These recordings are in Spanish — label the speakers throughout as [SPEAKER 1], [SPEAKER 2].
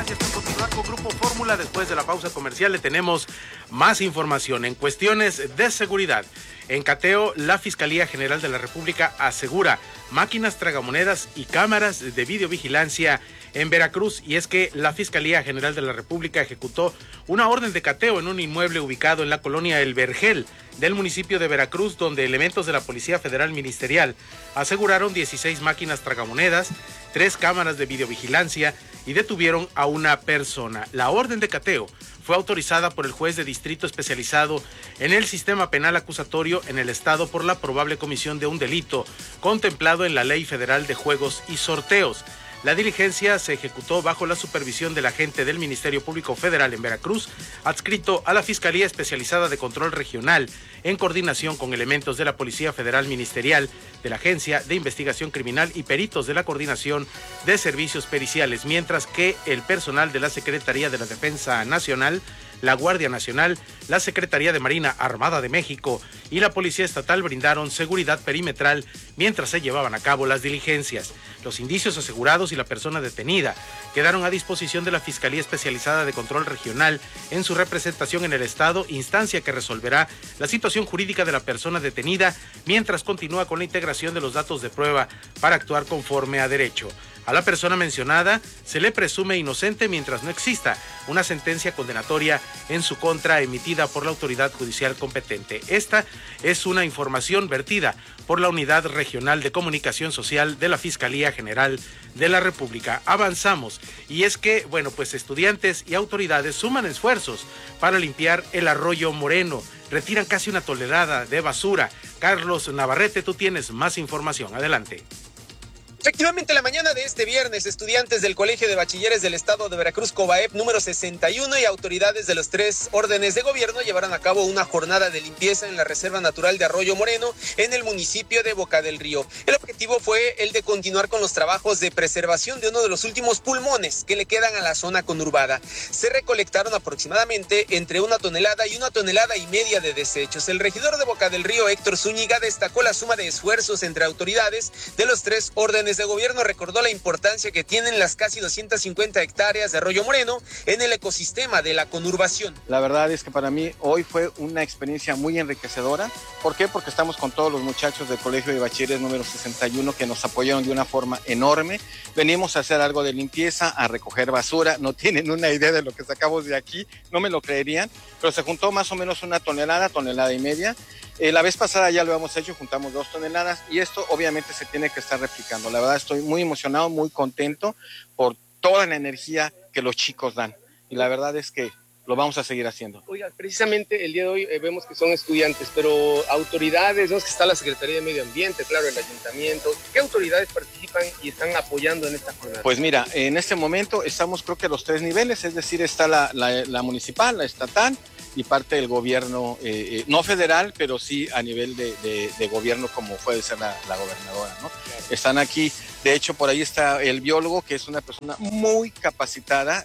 [SPEAKER 1] Gracias por continuar con Grupo Fórmula. Después de la pausa comercial le tenemos más información en cuestiones de seguridad. En cateo, la Fiscalía General de la República asegura máquinas tragamonedas y cámaras de videovigilancia en Veracruz, y es que la Fiscalía General de la República ejecutó una orden de cateo en un inmueble ubicado en la colonia El Vergel del municipio de Veracruz, donde elementos de la Policía Federal Ministerial aseguraron 16 máquinas tragamonedas, 3 cámaras de videovigilancia y detuvieron a una persona. La orden de cateo fue autorizada por el juez de distrito especializado en el sistema penal acusatorio en el estado por la probable comisión de un delito contemplado en la Ley Federal de Juegos y Sorteos. La diligencia se ejecutó bajo la supervisión del agente del Ministerio Público Federal en Veracruz, adscrito a la Fiscalía Especializada de Control Regional, en coordinación con elementos de la Policía Federal Ministerial, de la Agencia de Investigación Criminal y peritos de la Coordinación de Servicios Periciales, mientras que el personal de la Secretaría de la Defensa Nacional, la Guardia Nacional, la Secretaría de Marina Armada de México y la Policía Estatal brindaron seguridad perimetral mientras se llevaban a cabo las diligencias. Los indicios asegurados y la persona detenida quedaron a disposición de la Fiscalía Especializada de Control Regional en su representación en el Estado, instancia que resolverá la situación jurídica de la persona detenida mientras continúa con la integración de los datos de prueba para actuar conforme a derecho. A la persona mencionada se le presume inocente mientras no exista una sentencia condenatoria en su contra emitida por la autoridad judicial competente. Esta es una información vertida por la Unidad Regional de Comunicación Social de la Fiscalía General de la República. Avanzamos, y es que, pues estudiantes y autoridades suman esfuerzos para limpiar el arroyo Moreno. Retiran casi una tonelada de basura. Carlos Navarrete, tú tienes más información. Adelante.
[SPEAKER 2] Efectivamente, la mañana de este viernes, estudiantes del Colegio de Bachilleres del Estado de Veracruz, COBAEP número 61, y autoridades de los 3 órdenes de gobierno llevaron a cabo una jornada de limpieza en la Reserva Natural de Arroyo Moreno, en el municipio de Boca del Río. El objetivo fue el de continuar con los trabajos de preservación de uno de los últimos pulmones que le quedan a la zona conurbada. Se recolectaron aproximadamente entre 1 tonelada y 1,5 toneladas de desechos. El regidor de Boca del Río, Héctor Zúñiga, destacó la suma de esfuerzos entre autoridades de los 3 órdenes de gobierno, recordó la importancia que tienen las casi 250 hectáreas de Arroyo Moreno en el ecosistema de la conurbación.
[SPEAKER 3] La verdad es que para mí hoy fue una experiencia muy enriquecedora. ¿Por qué? Porque estamos con todos los muchachos del Colegio de Bachilleres número 61 que nos apoyaron de una forma enorme. Venimos a hacer algo de limpieza, a recoger basura. No tienen una idea de lo que sacamos de aquí, no me lo creerían, pero se juntó más o menos 1 tonelada, 1,5 toneladas. La vez pasada ya lo habíamos hecho, juntamos 2 toneladas y esto obviamente se tiene que estar replicando. La verdad estoy muy emocionado, muy contento por toda la energía que los chicos dan y la verdad es que lo vamos a seguir haciendo.
[SPEAKER 4] Oiga, precisamente el día de hoy vemos que son estudiantes, pero autoridades, ¿no? Es que está la Secretaría de Medio Ambiente, claro, el Ayuntamiento. ¿Qué autoridades participan y están apoyando en esta jornada?
[SPEAKER 3] Pues mira, en este momento estamos creo que a los 3 niveles, es decir, está la municipal, la estatal y parte del gobierno, no federal, pero sí a nivel de gobierno como puede ser la gobernadora, ¿no? Claro. Están aquí, de hecho por ahí está el biólogo, que es una persona muy capacitada,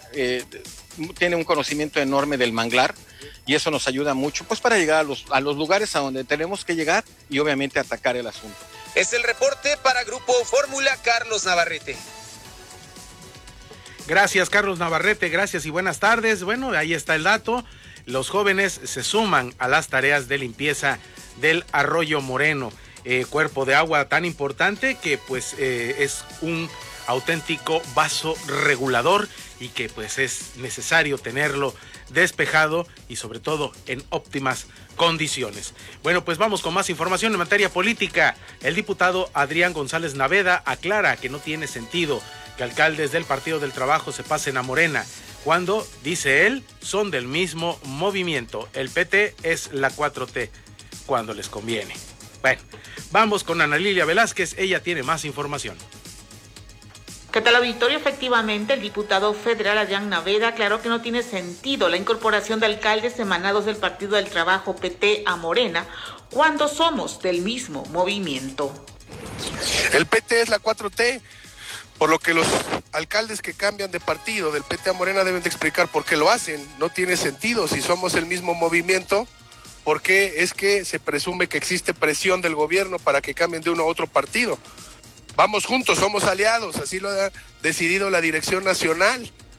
[SPEAKER 3] tiene un conocimiento enorme del manglar y eso nos ayuda mucho pues para llegar a los lugares a donde tenemos que llegar y obviamente atacar el asunto.
[SPEAKER 2] Es el reporte para Grupo Fórmula, Carlos Navarrete.
[SPEAKER 1] Gracias, Carlos Navarrete, gracias y buenas tardes. Bueno, ahí está el dato. Los jóvenes se suman a las tareas de limpieza del Arroyo Moreno, cuerpo de agua tan importante que pues es un auténtico vaso regulador y que pues es necesario tenerlo despejado y sobre todo en óptimas condiciones. Bueno, pues vamos con más información en materia política. El diputado Adrián González Naveda aclara que no tiene sentido que alcaldes del Partido del Trabajo se pasen a Morena, cuando, dice él, son del mismo movimiento. El PT es la 4T, cuando les conviene. Bueno, vamos con Ana Lilia Velázquez, ella tiene más información.
[SPEAKER 5] ¿Qué tal, auditorio? Efectivamente, el diputado federal Adrián Naveda aclaró que no tiene sentido la incorporación de alcaldes emanados del Partido del Trabajo PT a Morena, cuando somos del mismo movimiento.
[SPEAKER 6] El PT es la 4T. Por lo que los alcaldes que cambian de partido del PT a Morena deben de explicar por qué lo hacen. No tiene sentido si somos el mismo movimiento. ¿Por qué es que se presume que existe presión del gobierno para que cambien de uno a otro partido? Vamos juntos, somos aliados, así lo ha decidido la dirección nacional.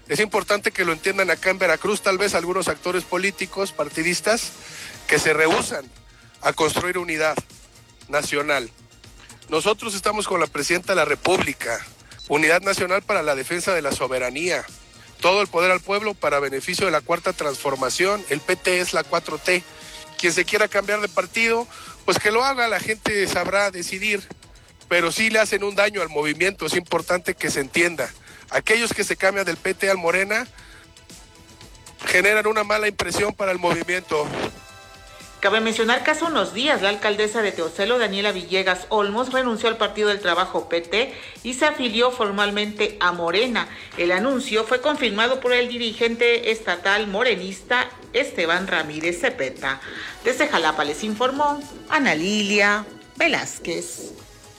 [SPEAKER 6] Es importante que lo entiendan acá en Veracruz, tal vez algunos actores políticos, partidistas, que se rehúsan a construir unidad nacional. Nosotros estamos con la Presidenta de la República, unidad nacional para la defensa de la soberanía, todo el poder al pueblo para beneficio de la Cuarta Transformación. El PT es la 4T. Quien se quiera cambiar de partido, pues que lo haga, la gente sabrá decidir, pero sí le hacen un daño al movimiento, es importante que se entienda. Aquellos que se cambian del PT al Morena generan una mala impresión para el movimiento.
[SPEAKER 5] Cabe mencionar que hace unos días la alcaldesa de Teocelo, Daniela Villegas Olmos, renunció al Partido del Trabajo PT y se afilió formalmente a Morena. El anuncio fue confirmado por el dirigente estatal morenista Esteban Ramírez Cepeta. Desde Jalapa les informó Ana Lilia Velázquez.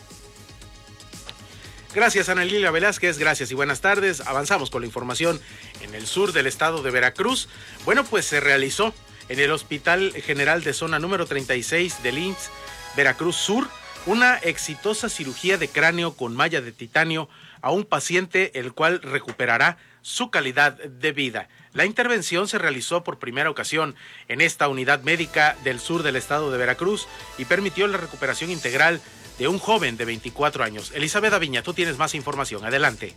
[SPEAKER 1] Gracias, Ana Lilia Velázquez, gracias y buenas tardes. Avanzamos con la información en el sur del estado de Veracruz. Bueno, pues se realizó en el Hospital General de Zona número 36 del IMSS Veracruz Sur una exitosa cirugía de cráneo con malla de titanio a un paciente el cual recuperará su calidad de vida. La intervención se realizó por primera ocasión en esta unidad médica del sur del estado de Veracruz y permitió la recuperación integral de un joven de 24 años. Elizabeth Aviña, tú tienes más información. Adelante.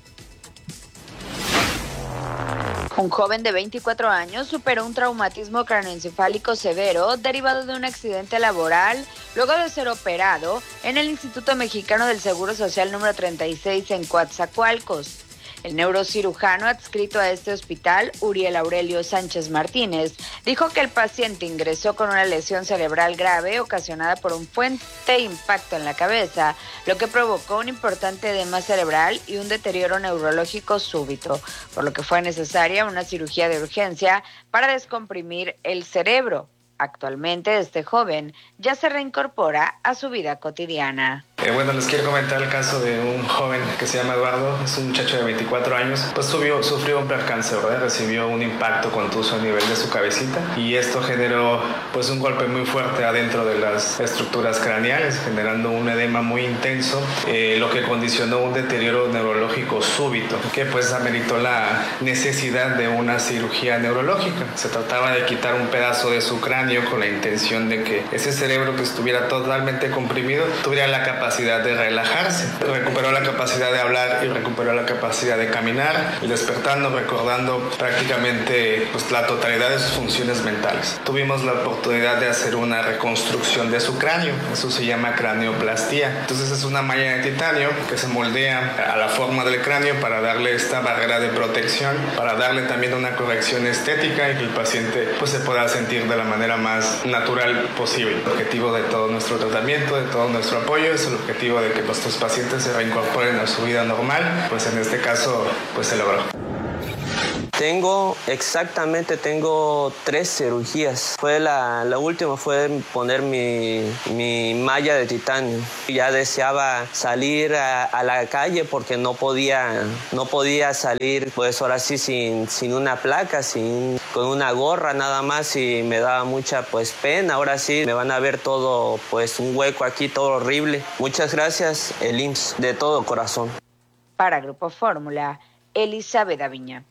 [SPEAKER 7] Un joven de 24 años superó un traumatismo cráneoencefálico severo derivado de un accidente laboral luego de ser operado en el Instituto Mexicano del Seguro Social número 36 en Coatzacoalcos. El neurocirujano adscrito a este hospital, Uriel Aurelio Sánchez Martínez, dijo que el paciente ingresó con una lesión cerebral grave ocasionada por un fuerte impacto en la cabeza, lo que provocó un importante edema cerebral y un deterioro neurológico súbito, por lo que fue necesaria una cirugía de urgencia para descomprimir el cerebro. Actualmente este joven ya se reincorpora a su vida cotidiana.
[SPEAKER 8] Bueno, les quiero comentar el caso de un joven que se llama Eduardo, es un muchacho de 24 años, pues sufrió un percance, ¿verdad? Recibió un impacto contuso a nivel de su cabecita y esto generó pues un golpe muy fuerte adentro de las estructuras craneales, generando un edema muy intenso, lo que condicionó un deterioro neurológico súbito, que pues ameritó la necesidad de una cirugía neurológica. Se trataba de quitar un pedazo de su cráneo con la intención de que ese cerebro que estuviera totalmente comprimido tuviera la capacidad de relajarse. Recuperó la capacidad de hablar y recuperó la capacidad de caminar, y despertando, recordando prácticamente pues, la totalidad de sus funciones mentales. Tuvimos la oportunidad de hacer una reconstrucción de su cráneo, eso se llama craneoplastía. Entonces es una malla de titanio que se moldea a la forma del cráneo para darle esta barrera de protección, para darle también una corrección estética y que el paciente pues, se pueda sentir de la manera más natural posible. El objetivo de todo nuestro tratamiento, de todo nuestro apoyo, es el objetivo de que nuestros pacientes se reincorporen a su vida normal, pues en este caso pues se logró.
[SPEAKER 9] Tengo 3 cirugías. La última fue poner mi malla de titanio. Ya deseaba salir a la calle porque no podía salir, pues ahora sí sin una placa, con una gorra nada más, y me daba mucha pues pena. Ahora sí me van a ver todo, pues un hueco aquí, todo horrible. Muchas gracias, el IMSS, de todo corazón.
[SPEAKER 7] Para Grupo Fórmula, Elizabeth Aviña.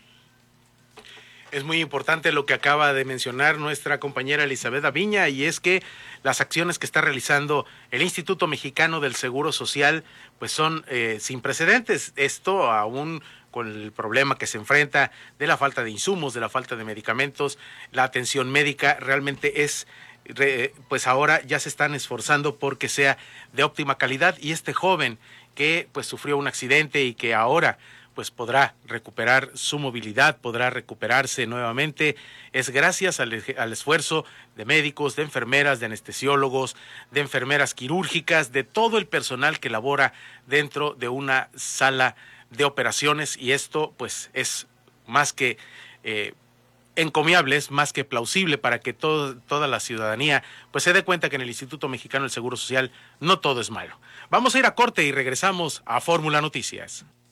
[SPEAKER 1] Es muy importante lo que acaba de mencionar nuestra compañera Elizabeth Aviña, y es que las acciones que está realizando el Instituto Mexicano del Seguro Social pues son sin precedentes. Esto aún con el problema que se enfrenta de la falta de insumos, de la falta de medicamentos, la atención médica realmente es pues ahora ya se están esforzando porque sea de óptima calidad, y este joven que pues sufrió un accidente y que ahora pues podrá recuperar su movilidad, podrá recuperarse nuevamente, es gracias al esfuerzo de médicos, de enfermeras, de anestesiólogos, de enfermeras quirúrgicas, de todo el personal que labora dentro de una sala de operaciones, y esto pues es más que encomiable, es más que plausible para que toda la ciudadanía pues se dé cuenta que en el Instituto Mexicano del Seguro Social no todo es malo. Vamos a ir a corte y regresamos a Fórmula Noticias.